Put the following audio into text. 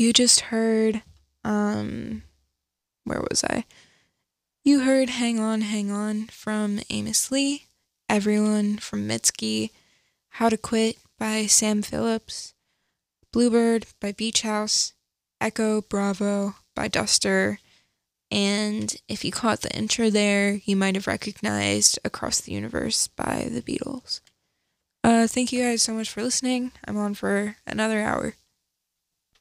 You just heard, where was I? You heard Hang On from Amos Lee, Everyone from Mitski, How to Quit by Sam Phillips, Bluebird by Beach House, Echo Bravo by Duster, and if you caught the intro there, you might have recognized Across the Universe by the Beatles. Thank you guys so much for listening. I'm on for another hour.